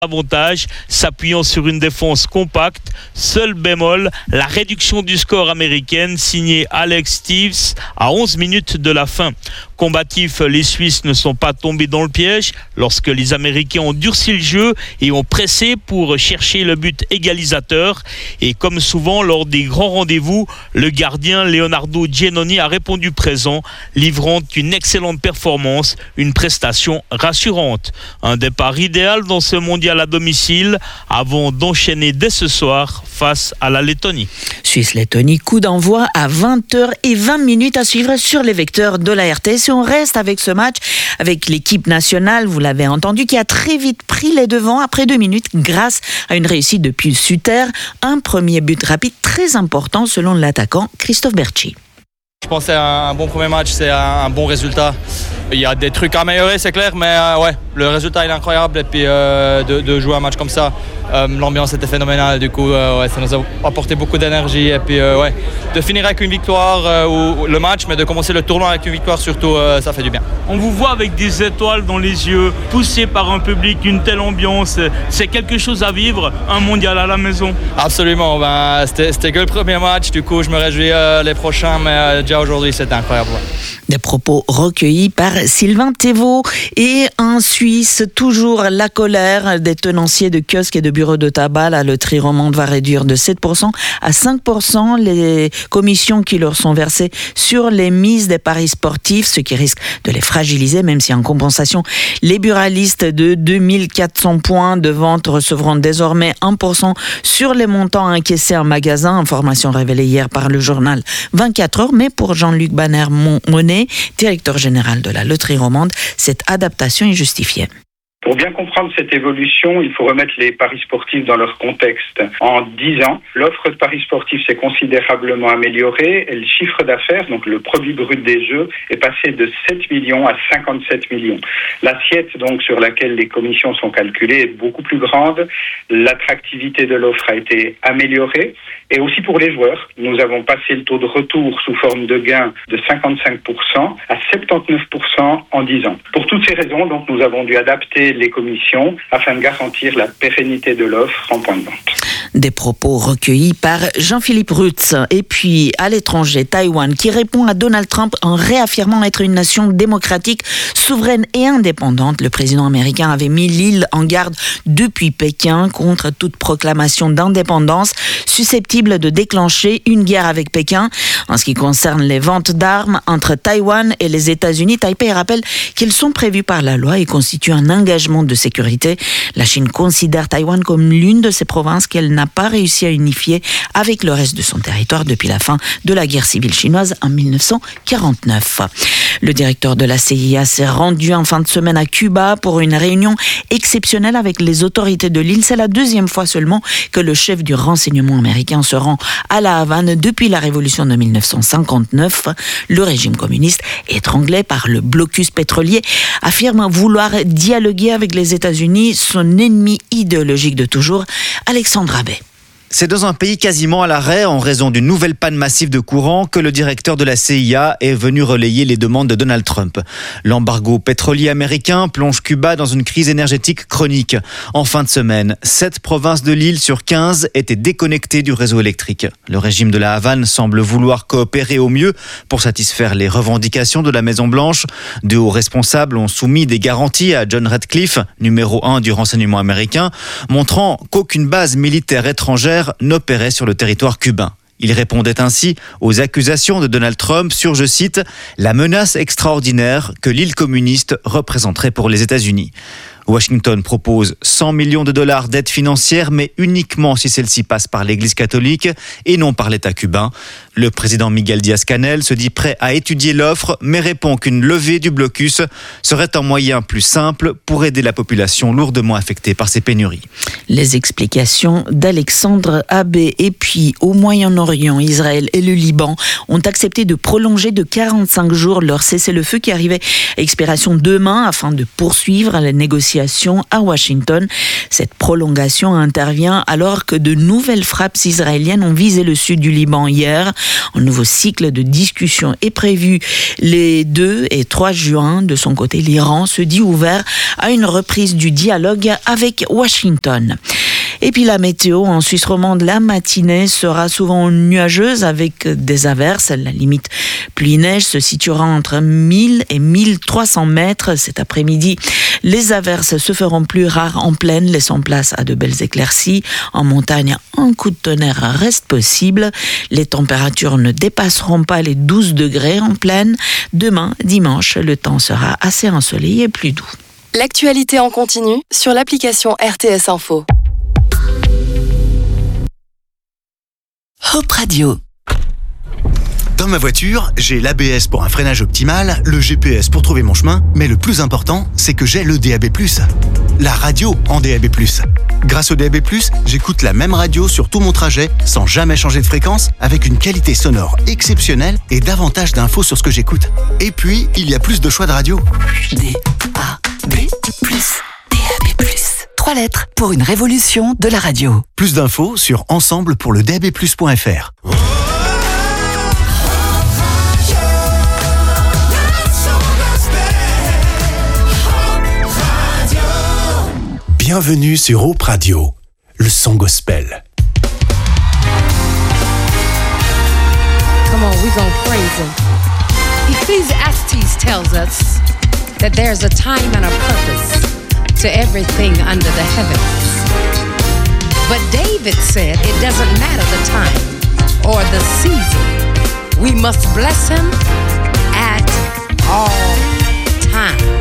avantage, s'appuyant sur une défense compacte. Seul bémol, la réduction du score américaine signée Alex Steeves à 11 minutes de la fin. Combatifs, les Suisses ne sont pas tombés dans le piège lorsque les Américains ont durci le jeu et ont pressé pour chercher le but égalisateur. Et comme souvent lors des grands rendez-vous, le gardien Leonardo Giannoni a répondu présent, livrant une excellente performance, une prestation rassurante. Un départ idéal dans ce mondial à domicile avant d'enchaîner dès ce soir face à la Lettonie. Suisse-Lettonie, coup d'envoi à 20h20 à suivre sur les vecteurs de la RTS. Et on reste avec ce match, avec l'équipe nationale, vous l'avez entendu, qui a très vite pris les devants après 2 minutes grâce à une réussite de Pius Suter. Un premier but rapide très important selon l'attaquant Christophe Berchi. Je pense que c'est un bon premier match, c'est un bon résultat. Il y a des trucs à améliorer, c'est clair, mais ouais, le résultat il est incroyable. Et puis de jouer un match comme ça, l'ambiance était phénoménale. Du coup, ouais, ça nous a apporté beaucoup d'énergie. Et puis ouais, de finir avec une victoire ou le match, mais de commencer le tournoi avec une victoire surtout, ça fait du bien. On vous voit avec des étoiles dans les yeux, poussé par un public, une telle ambiance. C'est quelque chose à vivre, un mondial à la maison. Absolument, c'était que le premier match. Du coup, je me réjouis les prochains, mais déjà aujourd'hui, c'était incroyable. Ouais. Des propos recueillis par Sylvain Thévaux. Et en Suisse, toujours la colère des tenanciers de kiosques et de bureaux de tabac. Là, le tri romande va réduire de 7% à 5% les commissions qui leur sont versées sur les mises des paris sportifs, ce qui risque de les fragiliser, même si en compensation, les buralistes de 2400 points de vente recevront désormais 1% sur les montants encaissés en magasin. Information révélée hier par le journal 24 heures. Mais pour Jean-Luc Banner-Monet, directeur général de la loterie romande, cette adaptation est justifiée. Pour bien comprendre cette évolution, il faut remettre les paris sportifs dans leur contexte. En 10 ans, l'offre de paris sportifs s'est considérablement améliorée et le chiffre d'affaires, donc le produit brut des jeux, est passé de 7 millions à 57 millions. L'assiette donc sur laquelle les commissions sont calculées est beaucoup plus grande. L'attractivité de l'offre a été améliorée. Et aussi pour les joueurs, nous avons passé le taux de retour sous forme de gain de 55% à 79% en 10 ans. Pour toutes ces raisons, donc, nous avons dû adapter les commissions afin de garantir la pérennité de l'offre en point de vente. Des propos recueillis par Jean-Philippe Rutz. Et puis, à l'étranger, Taïwan, qui répond à Donald Trump en réaffirmant être une nation démocratique, souveraine et indépendante. Le président américain avait mis l'île en garde depuis Pékin contre toute proclamation d'indépendance susceptible de déclencher une guerre avec Pékin. En ce qui concerne les ventes d'armes entre Taïwan et les États-Unis, Taipei rappelle qu'elles sont prévues par la loi et constituent un engagement de sécurité. La Chine considère Taïwan comme l'une de ses provinces qu'elle n'a pas réussi à unifier avec le reste de son territoire depuis la fin de la guerre civile chinoise en 1949. Le directeur de la CIA s'est rendu en fin de semaine à Cuba pour une réunion exceptionnelle avec les autorités de l'île. C'est la 2e fois seulement que le chef du renseignement américain se rend à La Havane depuis la révolution de 1959. Le régime communiste, étranglé par le blocus pétrolier, affirme vouloir dialoguer avec les États-Unis, son ennemi idéologique de toujours, Alexandre Abbé. C'est dans un pays quasiment à l'arrêt en raison d'une nouvelle panne massive de courant que le directeur de la CIA est venu relayer les demandes de Donald Trump. L'embargo pétrolier américain plonge Cuba dans une crise énergétique chronique. En fin de semaine, 7 provinces de l'île sur 15 étaient déconnectées du réseau électrique. Le régime de la Havane semble vouloir coopérer au mieux pour satisfaire les revendications de la Maison-Blanche. De hauts responsables ont soumis des garanties à John Ratcliffe, numéro 1 du renseignement américain, montrant qu'aucune base militaire étrangère n'opérait sur le territoire cubain. Il répondait ainsi aux accusations de Donald Trump sur, je cite, « la menace extraordinaire que l'île communiste représenterait pour les États-Unis ». Washington propose 100 millions de dollars d'aide financière, mais uniquement si celle-ci passe par l'Église catholique et non par l'État cubain. Le président Miguel Díaz-Canel se dit prêt à étudier l'offre, mais répond qu'une levée du blocus serait un moyen plus simple pour aider la population lourdement affectée par ces pénuries. Les explications d'Alexandre Abbé. Et puis, au Moyen-Orient, Israël et le Liban ont accepté de prolonger de 45 jours leur cessez-le-feu qui arrivait à expiration demain afin de poursuivre les négociations à Washington. Cette prolongation intervient alors que de nouvelles frappes israéliennes ont visé le sud du Liban hier. Un nouveau cycle de discussion est prévu les 2 et 3 juin. De son côté, l'Iran se dit ouvert à une reprise du dialogue avec Washington. Et puis la météo en Suisse romande, la matinée sera souvent nuageuse avec des averses. La limite pluie-neige se situera entre 1000 et 1300 mètres cet après-midi. Les averses se feront plus rares en plaine, laissant place à de belles éclaircies. En montagne, un coup de tonnerre reste possible. Les températures ne dépasseront pas les 12 degrés en plaine. Demain, dimanche, le temps sera assez ensoleillé et plus doux. L'actualité en continu sur l'application RTS Info. Hope Radio. Dans ma voiture, j'ai l'ABS pour un freinage optimal, le GPS pour trouver mon chemin, mais le plus important, c'est que j'ai le DAB+. La radio en DAB+. Grâce au DAB+, j'écoute la même radio sur tout mon trajet, sans jamais changer de fréquence, avec une qualité sonore exceptionnelle et davantage d'infos sur ce que j'écoute. Et puis, il y a plus de choix de radio. DAB+. DAB+. 3 lettres pour une révolution de la radio. Plus d'infos sur ensemble pour le DABplus.fr. Bienvenue sur Hope Radio, le son gospel. Come on, we gonna praise him. Ecclesiastes tells us that there's a time and a purpose to everything under the heavens. But David said it doesn't matter the time or the season. We must bless him at all times.